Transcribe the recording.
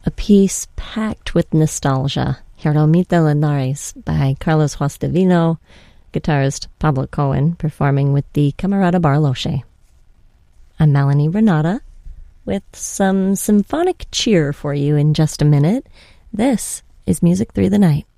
a piece packed with nostalgia, Jeromita Linares by Carlos Juastavino, guitarist Pablo Cohen performing with the Camarada Barloche. I'm Melanie Renata with some symphonic cheer for you in just a minute. This is Music Through the Night.